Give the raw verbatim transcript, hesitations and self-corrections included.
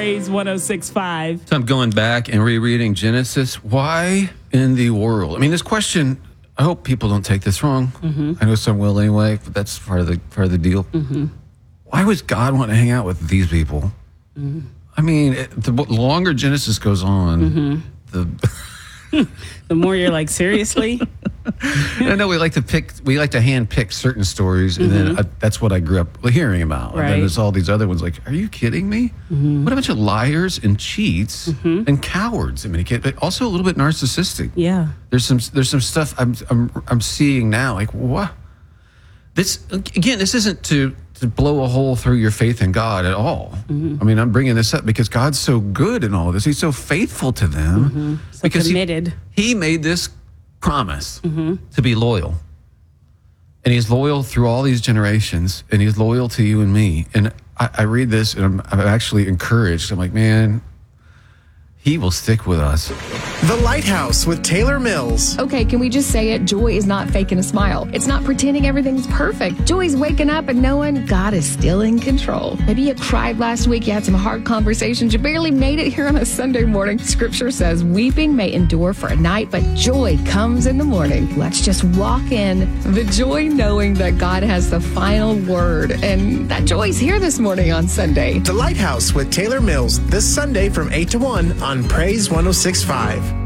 Praise one oh six point five. So I'm going back and rereading Genesis. Why in the world? I mean, this question, I hope people don't take this wrong. Mm-hmm. I know some will anyway, but that's part of the part of the deal. Mm-hmm. Why would God want to hang out with these people? Mm-hmm. I mean, it, the longer Genesis goes on, mm-hmm. the the more you're like, seriously? I know we like to pick, we like to hand pick certain stories, and mm-hmm. then I, that's what I grew up hearing about. Right. And then there's all these other ones like, are you kidding me? Mm-hmm. What a bunch of liars and cheats mm-hmm. and cowards. I mean, but also a little bit narcissistic. Yeah. There's some there's some stuff I'm I'm I'm seeing now. Like what? This again, this isn't to to blow a hole through your faith in God at all. Mm-hmm. I mean, I'm bringing this up because God's so good in all of this. He's so faithful to them mm-hmm. so because committed. He, he made this promise mm-hmm. to be loyal. And he's loyal through all these generations, and he's loyal to you and me. And I, I read this, and I'm, I'm actually encouraged. I'm like, man, he will stick with us. The Lighthouse with Taylor Mills. Okay, can we just say it? Joy is not faking a smile. It's not pretending everything's perfect. Joy's waking up and knowing God is still in control. Maybe you cried last week, you had some hard conversations, you barely made it here on a Sunday morning. Scripture says, weeping may endure for a night, but joy comes in the morning. Let's just walk in the joy knowing that God has the final word. And that joy's here this morning on Sunday. The Lighthouse with Taylor Mills, this Sunday from eight to one on Praise one oh six point five.